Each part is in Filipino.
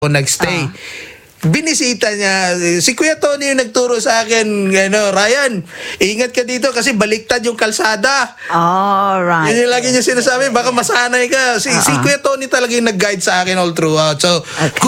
nagstay. Binisita niya, si Kuya Tony yung nagturo sa akin, Ryan, ingat ka dito kasi baliktad yung kalsada. Right. Yun yung lagi niya sinasabi, baka masanay ka. Si Kuya Tony talaga yung nag-guide sa akin all throughout. So,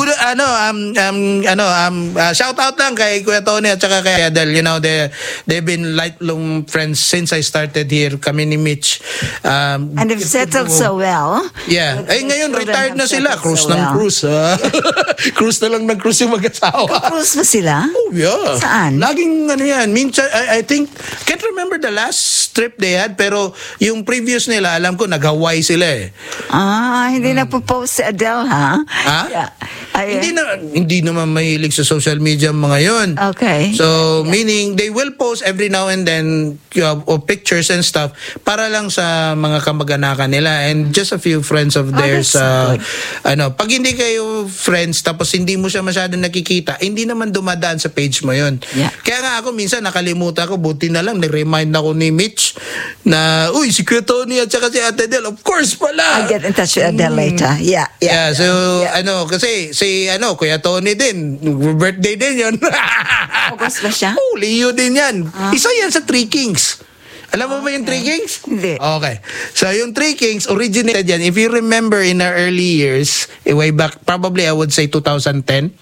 shout out lang kay Kuya Tony at saka kay Adel. They've been lifelong friends since I started here. Kami ni Mitch. And they've settled so well. Yeah. Ngayon, retired na sila. Cruise ng cruise. Cruise na lang ng cruise yung mag-asawa. Cruise ba sila? Oh, yeah. Saan? Laging yan. Minsan, I think, can't remember the last trip they had, pero yung previous nila, alam ko, nag-Hawaii sila eh. Hindi na po-post si Adele, ha? Ha? Yeah. Hindi naman mahilig sa social media mga yun. Okay. So, meaning, they will post every now and then of pictures and stuff para lang sa mga kamag-anakan nila and just a few friends of theirs. Pag hindi kayo friends, tapos hindi mo siya masyadong nakikita, hindi naman dumadaan sa page mo yun. Yeah. Kaya nga ako, minsan nakalimutan ko, buti na lang, nag-remind ako ni Mitch na, uy, si Kuya Tony at saka si Ate Adele, of course pala. I'll get in touch with Adele later. Yeah. So, kasi si Kuya Tony din, birthday din yun. August ba siya? Oh, Leo din yan. Isa yan sa Three Kings. Alam mo ba yung Three Kings? Hindi. Okay. So, yung Three Kings originated yan. If you remember in our early years, way back, probably I would say 2010,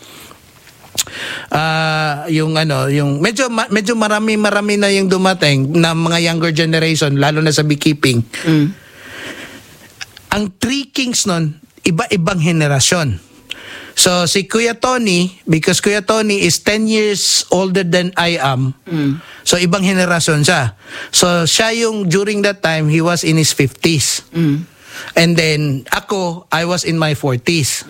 yung medyo marami na yung dumating na mga younger generation, lalo na sa beekeeping. Ang Three Kings nun, iba-ibang henerasyon. So, si Kuya Tony, because Kuya Tony is 10 years older than I am, so ibang henerasyon siya. So, siya yung, during that time, he was in his 50s. And then, I was in my 40s.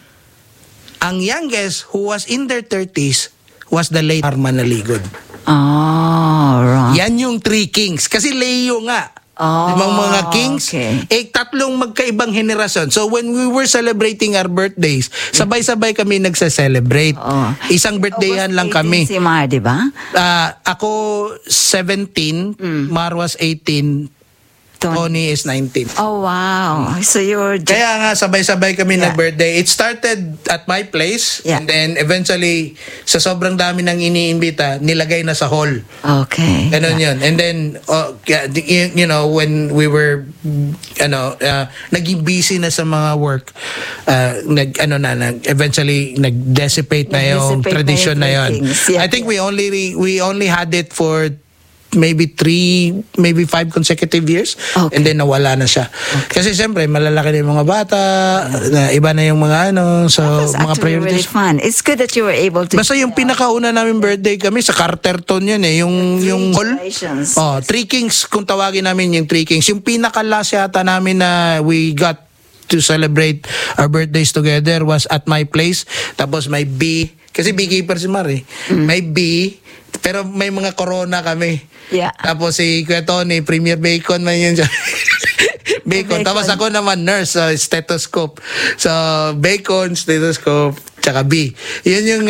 Ang youngest, who was in their 30s, was the late Arman Naligod. Right. Yan yung Three Kings. Kasi Leo nga. Mga kings, tatlong magkaibang henerasyon. So when we were celebrating our birthdays, sabay-sabay kami nagse-celebrate. Isang birthdayan lang kami. Si Mar, di ba? Ako 17, Mar was 18, Tony is 19. Oh, wow. So you're... Kaya nga, sabay-sabay kami nag-birthday. It started at my place, and then eventually, sa sobrang dami ng iniimbita, nilagay na sa hall. Okay. Ganon yun. And then, when we were, naging busy na sa mga work, eventually, nag-dissipate na yung tradition na yun. I think we only had it for maybe 5 consecutive years, and then nawala na siya. Kasi siyempre malalaki na yung mga bata, iba na yung mga so mga priorities. Really fun. It's good that you were able to. Basta yung pinakauna namin birthday kami sa Carterton yun yung hall. Three Kings kung tawagin namin yung Three Kings. Yung pinaka-last yata namin na we got to celebrate our birthdays together was at my place. Tapos may B, kasi beekeeper si Mar may B, pero may mga corona kami. Yeah. Tapos si Kuya Tony, Premier Bacon man yun siya. Bacon. Tapos ako naman, nurse, stethoscope. So, Bacon, stethoscope, tsaka B. Yun yung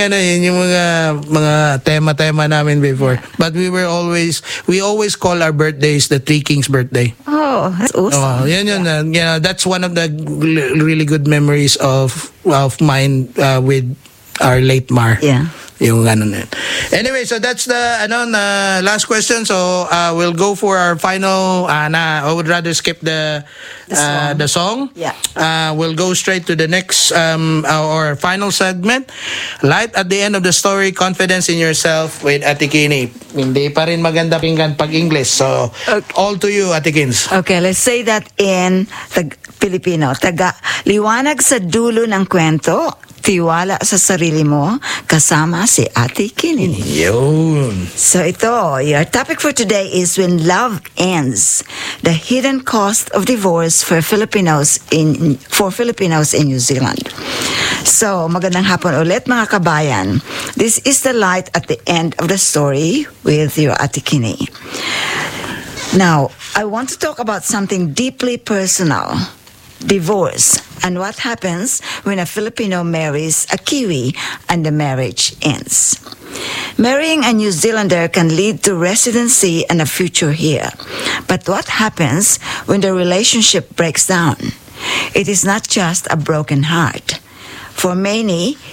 mga tema namin before. But we always call our birthdays the Three Kings birthday. Oh, that's awesome. That's one of the really good memories of mine with our late Mar. Yeah. Yung na yun. Anyway, so that's the last question. So we'll go for our final. I would rather skip the song. Yeah. We'll go straight to the next our final segment. Light at the end of the story, confidence in yourself with Ate Kini. Hindi pa rin maganda pinggan pag English. So all to you, Ate Kins. Okay, let's say that in Filipino. Liwanag sa dulo ng kwento. Tiwala sa sarili mo, kasama si Ate Kini. Yun. So your topic for today is when love ends, the hidden cost of divorce for Filipinos in New Zealand. So, magandang hapon ulit mga kabayan. This is the light at the end of the story with your Ate Kini. Now, I want to talk about something deeply personal. Divorce, and what happens when a Filipino marries a Kiwi and the marriage ends. Marrying a New Zealander can lead to residency and a future here. But what happens when the relationship breaks down? It is not just a broken heart. For many,